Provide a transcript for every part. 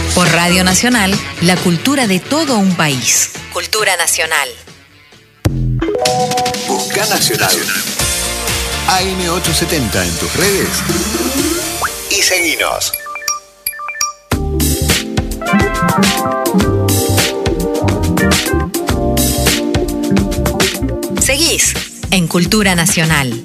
Por Radio Nacional, la cultura de todo un país. Cultura Nacional. Busca Nacional. AM870 en tus redes y seguinos. Seguís en Cultura Nacional.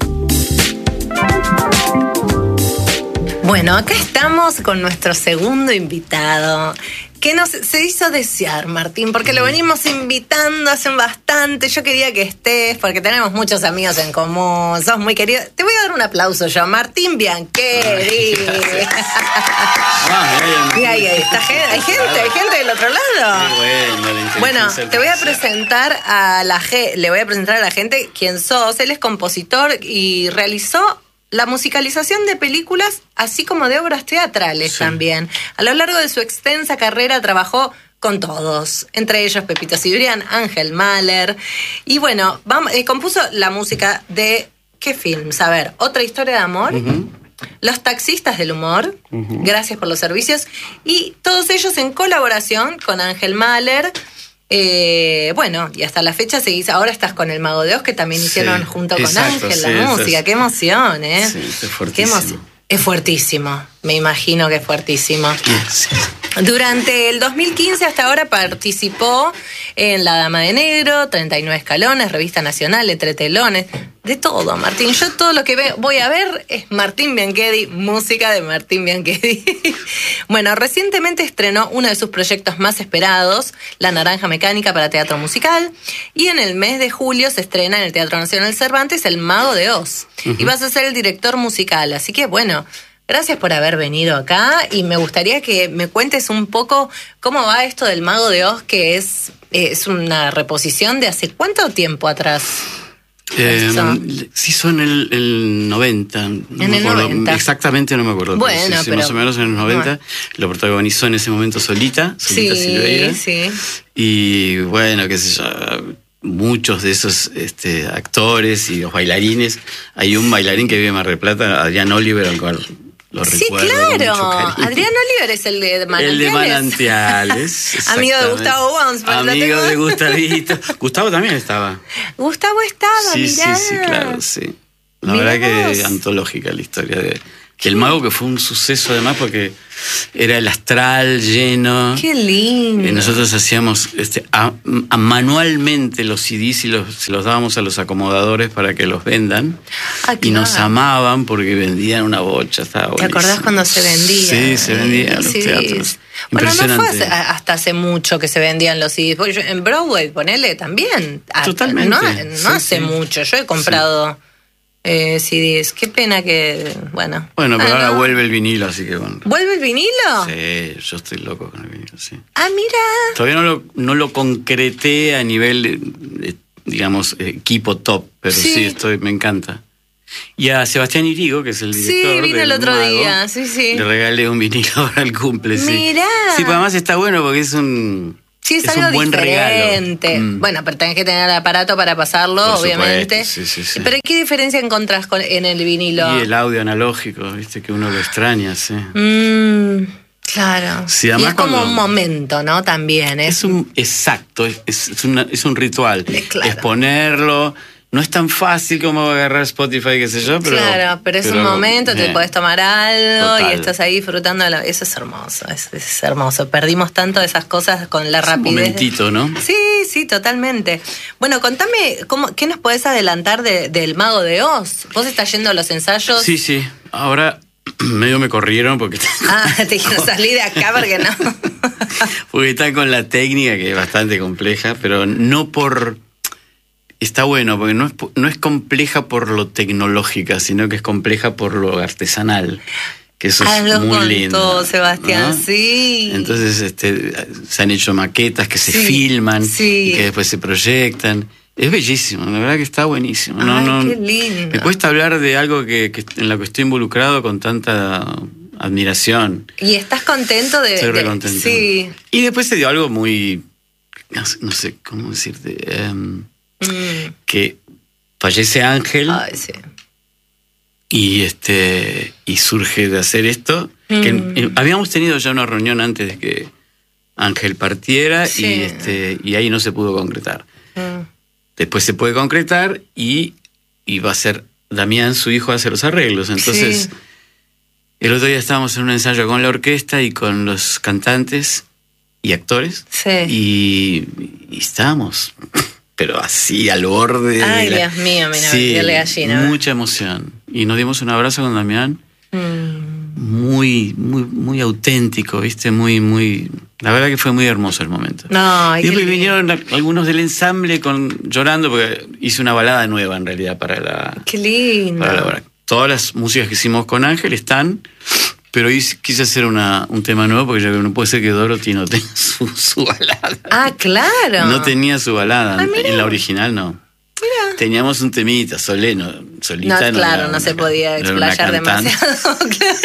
Bueno, acá estamos con nuestro segundo invitado, que se hizo desear, Martín, porque lo venimos invitando hace bastante. Yo quería que estés, porque tenemos muchos amigos en común, sos muy querido. Te voy a dar un aplauso yo, Martín Biancheri. Mira, ahí está, hay gente del otro lado. Bueno, te voy a presentar le voy a presentar a la gente quién sos. Él es compositor y realizó la musicalización de películas, así como de obras teatrales también. A lo largo de su extensa carrera trabajó con todos, entre ellos Pepito Cibrián, Ángel Mahler. Y bueno, compuso la música de ¿qué films? A ver, Otra historia de amor, Los taxistas del humor, Gracias por los servicios, y todos ellos en colaboración con Ángel Mahler. Bueno, y hasta la fecha seguís. Ahora estás con El Mago de Oz, que también hicieron junto con Ángel la música. Qué emoción, ¿eh? Sí, es fuertísimo. Es fuertísimo, me imagino que es fuertísimo. Sí. Durante el 2015 hasta ahora participó en La Dama de Negro, 39 escalones, Revista Nacional, Entre Telones, de todo, Martín. Yo todo lo que voy a ver es Martín Biancheri, música de Martín Biancheri. Bueno, recientemente estrenó uno de sus proyectos más esperados, La Naranja Mecánica para teatro musical, y en el mes de julio se estrena en el Teatro Nacional Cervantes El Mago de Oz, y vas a ser el director musical. Así que bueno, gracias por haber venido acá y me gustaría que me cuentes un poco cómo va esto del Mago de Oz, que es una reposición de hace ¿cuánto tiempo atrás? Sí, son el 90. En el 90. Exactamente no me acuerdo. Bueno, pero más o menos en el 90. Bueno. Lo protagonizó en ese momento Solita Silveira. Sí. Y bueno, qué sé yo, muchos de esos actores y los bailarines. Hay un bailarín que vive en Mar del Plata, Adrián Oliver, al cual lo recuerdo. Sí, claro. Adrián Oliver es el de Manantiales. El de Manantiales. Amigo de Gustavo Wons. Amigo de Gustavito. Gustavo también estaba. Gustavo estaba, mirá. Sí, claro, sí. La verdad que antológica la historia de El Mago, que fue un suceso además porque era el astral lleno. Qué lindo. Nosotros hacíamos manualmente los CDs y se los dábamos a los acomodadores para que los vendan. Claro. Y nos amaban porque vendían una bocha. Estaba buenísimo. ¿Te acordás cuando se vendía? Sí, se vendían los teatros. Bueno, no fue hasta hace mucho que se vendían los CDs. Porque en Broadway, ponele, también. Totalmente. No hace mucho. Yo he comprado CDs. Qué pena que, bueno. Bueno, pero ahora vuelve el vinilo, así que bueno. ¿Vuelve el vinilo? Sí, yo estoy loco con el vinilo, sí. Ah, mira. Todavía no lo concreté a nivel, digamos, equipo top, pero sí me encanta. Y a Sebastián Irigo, que es el director. Sí, vino el otro día, sí. Le regalé un vinilo para el cumple, sí. Mirá. Sí, pues además está bueno porque es un... Sí, es algo un buen diferente. Regalo. Bueno, pero tenés que tener el aparato para pasarlo, por obviamente. Sí. Pero ¿qué diferencia encontrás en el vinilo? Y el audio analógico, viste, que uno lo extraña, sí. Claro. Sí, y es como un momento, ¿no? También. Exacto, es un ritual. Claro. Es ponerlo. No es tan fácil como agarrar Spotify, qué sé yo, pero... Claro, pero es un momento, te podés tomar algo. Total. Y estás ahí disfrutando. Eso es hermoso, es hermoso. Perdimos tanto de esas cosas con la rapidez. Un momentito, ¿no? Sí, totalmente. Bueno, contame, ¿qué nos podés adelantar del Mago de Oz? ¿Vos estás yendo a los ensayos? Sí. Ahora medio me corrieron porque... te dijeron salí de acá porque no. Porque están con la técnica, que es bastante compleja, pero no por... Está bueno, porque no es compleja por lo tecnológica, sino que es compleja por lo artesanal, que eso es muy lindo. Todo, Sebastián, ¿no? Sí. Entonces se han hecho maquetas que se filman y que después se proyectan. Es bellísimo, la verdad que está buenísimo. Qué lindo. Me cuesta hablar de algo que en lo que estoy involucrado con tanta admiración. ¿Y estás contento de...? Estoy re contento. Sí. Y después se dio algo muy... No sé cómo decirte... que fallece Ángel. Ay, sí. Y surge de hacer esto. Que habíamos tenido ya una reunión antes de que Ángel partiera y ahí no se pudo concretar. Después se puede concretar y va a ser Damián, su hijo, a hacer los arreglos. Entonces, el otro día estábamos en un ensayo con la orquesta y con los cantantes y actores. Y estábamos, pero así al borde. Ay, Dios mío, mira, gallina. Mucha emoción. Y nos dimos un abrazo con Damián. Muy, muy, muy auténtico, ¿viste? Muy. La verdad que fue muy hermoso el momento. No, y después vinieron algunos del ensamble llorando, porque hice una balada nueva en realidad para la. ¡Qué lindo! Todas las músicas que hicimos con Ángel están, pero quise hacer un tema nuevo porque yo creo que no puede ser que Dorothy no tenga su balada. Ah, claro. No tenía su balada. En la original no. Mira. Teníamos un temita, solita. No, claro, no se podía explayar demasiado. Claro.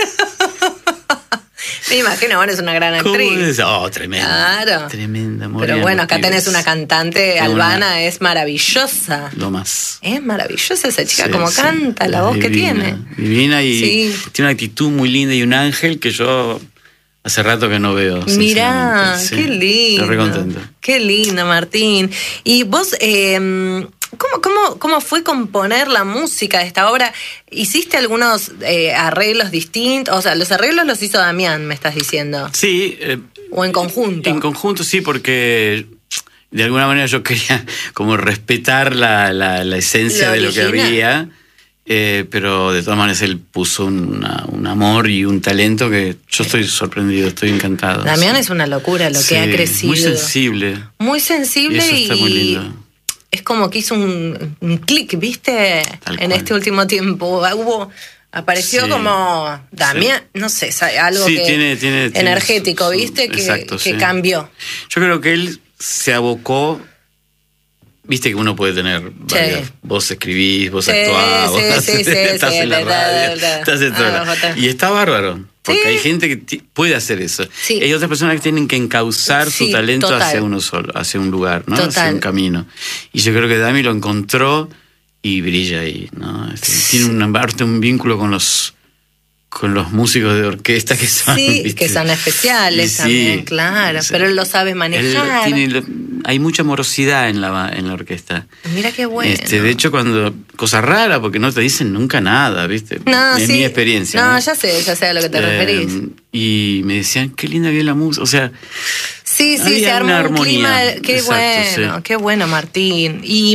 Me imagino, bueno, es una gran actriz. Tremenda. Claro. Tremenda, pero bueno, acá tenés una cantante albana, es maravillosa. Lo más. Es maravillosa esa chica, como canta, la voz que tiene. Divina y tiene una actitud muy linda y un ángel que yo hace rato que no veo. Mirá, qué lindo. Estoy re contento. Qué lindo, Martín. Y vos, ¿cómo fue componer la música de esta obra? ¿Hiciste algunos arreglos distintos? O sea, los arreglos los hizo Damián, me estás diciendo. Sí. ¿O en conjunto? En conjunto, sí, porque de alguna manera yo quería como respetar la esencia de lo que había. Pero de todas maneras él puso un amor y un talento que yo estoy sorprendido, estoy encantado. Damián es una locura lo que ha crecido. Muy sensible. Muy sensible y eso está muy lindo. Es como que hizo un clic, ¿viste? En este último tiempo. Apareció como Damián, no sé, algo que tiene energético, ¿viste? Que cambió. Yo creo que él se abocó. Viste que uno puede tener varias. Vos escribís, vos actuás, vos estás en la radio, estás en todo. Y está bárbaro, porque hay gente que puede hacer eso. Hay otras personas que tienen que encauzar su talento hacia uno solo, hacia un lugar, ¿no? Hacia un camino. Y yo creo que Dami lo encontró y brilla ahí, ¿no? Tiene un vínculo con los músicos de orquesta que son... que son especiales también, claro. Pero él lo sabe manejar. Hay mucha morosidad en la orquesta. Mira qué bueno. De hecho, cosa rara, porque no te dicen nunca nada, ¿viste? En mi experiencia. No, ya sé a lo que te referís. Y me decían, qué linda que es la música. O sea... Sí, se armó un clima. Qué bueno, Martín. Y...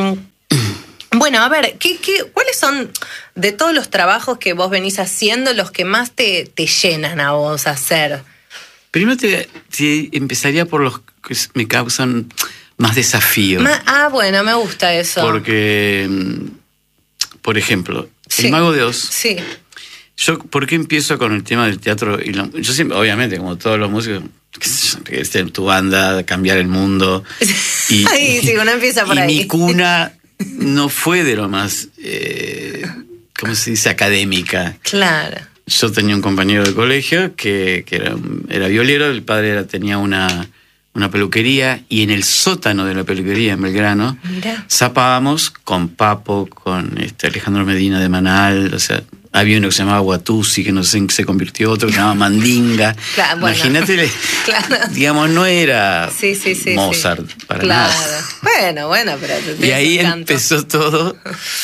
Bueno, a ver, ¿cuáles son de todos los trabajos que vos venís haciendo los que más te llenan a vos hacer? Primero te empezaría por los que me causan más desafío. Bueno, me gusta eso. Porque, por ejemplo, El Mago de Oz. Sí. Yo, ¿por qué empiezo con el tema del teatro? Yo siempre, obviamente, como todos los músicos, que esté en tu banda, cambiar el mundo. Uno empieza por ahí. Mi cuna no fue de lo más, ¿cómo se dice? Académica. Claro. Yo tenía un compañero de colegio que era violero, el padre tenía una peluquería, y en el sótano de la peluquería en Belgrano zapábamos con Papo, con Alejandro Medina de Manal, o sea, había uno que se llamaba Guatusi, que no sé en qué se convirtió, otro que se llamaba Mandinga. Claro, bueno, imagínate, digamos, no era Mozart para nada. Bueno, pero y ahí empezó todo.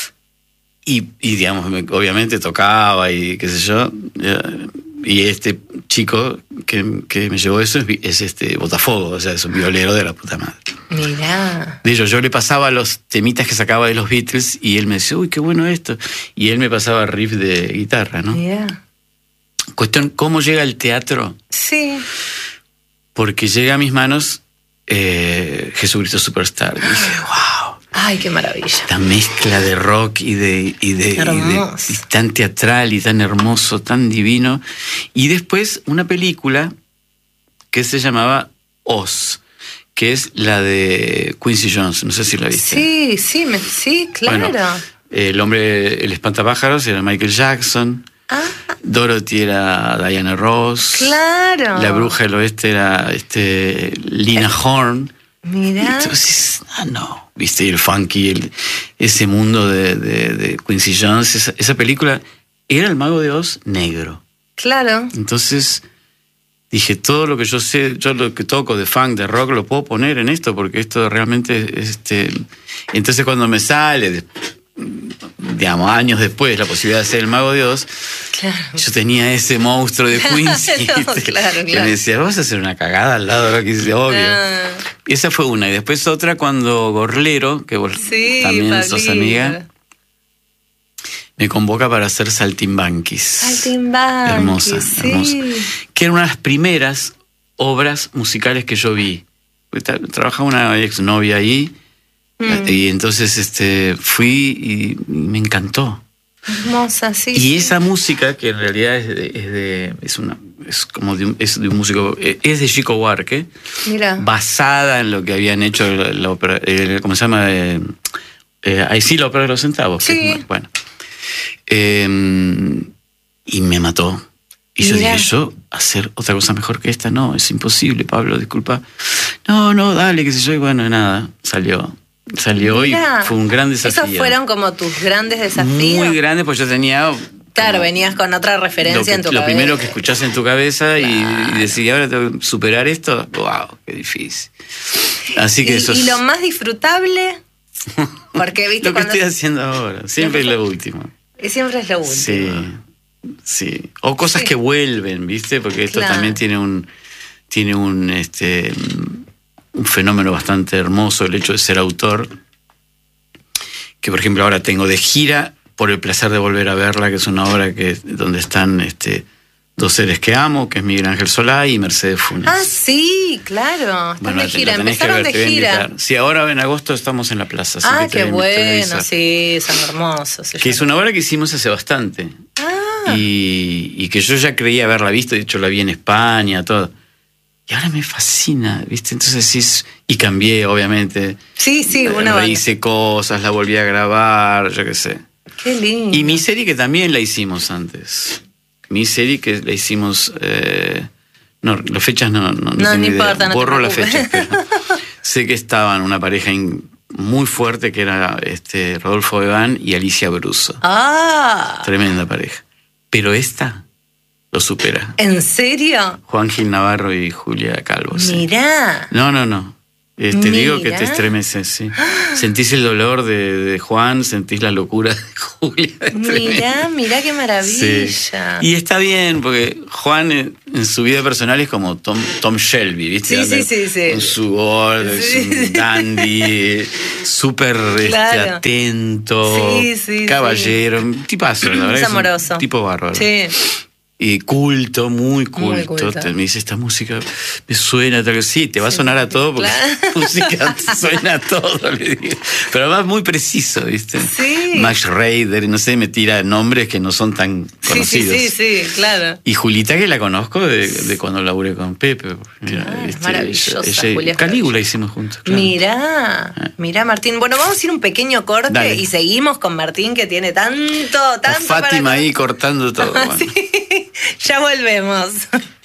Y digamos, obviamente tocaba y qué sé yo. Y este chico que me llevó eso es Botafogo, o sea, es un violero de la puta madre. Mirá. De ellos, yo le pasaba los temitas que sacaba de los Beatles y él me decía, uy, qué bueno esto. Y él me pasaba riff de guitarra, ¿no? Mirá. Cuestión, ¿cómo llega el teatro? Sí. Porque llega a mis manos Jesucristo Superstar. Y dije, wow. Ay, qué maravilla. Esta mezcla de rock y tan teatral y tan hermoso, tan divino. Y después una película que se llamaba Oz, que es la de Quincy Jones. No sé si la viste. Sí, claro. Bueno, el espantapájaros era Michael Jackson. Dorothy era Diana Ross. Claro. La bruja del oeste era Lina Horne. Mirá. Entonces, no, viste, el funky, ese mundo de Quincy Jones, esa película era El Mago de Oz negro. Claro. Entonces, dije, todo lo que yo sé, yo lo que toco de funk, de rock, lo puedo poner en esto, porque esto realmente, entonces cuando me sale, digamos, años después, la posibilidad de ser el Mago de Oz, claro, yo tenía ese monstruo de Quincy, no, claro, que me decía, vas a hacer una cagada al lado de lo que hice, obvio. Y esa fue una, y después otra cuando Gorlero, que vos también Pablito, sos amiga, me convoca para hacer Saltimbanquis. Saltimbanquis, hermosa, sí. Hermosa. Que era una de las primeras obras musicales que yo vi. Trabajaba una exnovia ahí, y entonces fui y me encantó. Hermosa, sí. Y esa música, que en realidad es de un músico, es de Chico Buarque, mira, basada en lo que habían hecho la ópera, ¿cómo se llama? Ahí sí, la ópera de los centavos. Sí. Que, bueno. Y me mató. Y yo dije, hacer otra cosa mejor que esta, no, es imposible, Pablo, disculpa. No, dale, qué sé yo, y bueno, nada, salió Mirá, y fue un gran desafío. ¿Esos fueron como tus grandes desafíos? Muy grandes, pues yo tenía... Claro, venías con otra referencia en tu cabeza. Lo primero que escuchás en tu cabeza, claro, y decís, ahora tengo que superar esto, wow, qué difícil. Así que ¿Y lo más disfrutable? Porque, ¿viste? Lo que estoy haciendo ahora, siempre es lo último. Y siempre es lo último. Sí. O cosas que vuelven, ¿viste? Porque esto también tiene un fenómeno bastante hermoso, el hecho de ser autor. Que, por ejemplo, ahora tengo de gira Por el placer de volver a verla, que es una obra donde están dos seres que amo, que es Miguel Ángel Solá y Mercedes Funes. Ah, sí, claro. Están de gira, empezaron de gira. Sí, ahora en agosto estamos en la plaza. Así que qué bueno, sí, son hermosos. Que es una obra que hicimos hace bastante. Y que yo ya creía haberla visto, de hecho la vi en España, todo. Y ahora me fascina, ¿viste? Entonces y cambié, obviamente. Sí, hice cosas, la volví a grabar, yo qué sé. Qué lindo. Y mi serie, que también la hicimos antes. Mi serie que la hicimos... no, las fechas no importa, no borro las fechas. Pero sé que estaban una pareja muy fuerte, que era Rodolfo Bebán y Alicia Bruso. Tremenda pareja. Pero esta lo supera. ¿En serio? Juan Gil Navarro y Julia Calvo. Mirá. Sí. No. Te digo que te estremeces, sí. Sentís el dolor de Juan, sentís la locura de Julia. Mirá qué maravilla. Sí. Y está bien, porque Juan en su vida personal es como Tom Shelby, ¿viste? Sí. Con su gordo, es un dandy, súper atento, caballero, tipazo, la verdad. Es amoroso. Un tipo bárbaro. Sí. Y culto, muy culto. Me dice, esta música me suena. Sí, te va a sonar a todo, porque la música te suena a todo, le digo. Pero además muy preciso, ¿viste? Sí. Max Raider, no sé, me tira nombres que no son tan conocidos. Sí, claro. Y Julita, que la conozco de cuando laburé con Pepe. Maravillosa. Calígula hicimos juntos. Claro. Mirá, Martín. Bueno, vamos a ir un pequeño corte y seguimos con Martín, que tiene tanto. Fátima ahí cortando todo. Sí. Ya volvemos.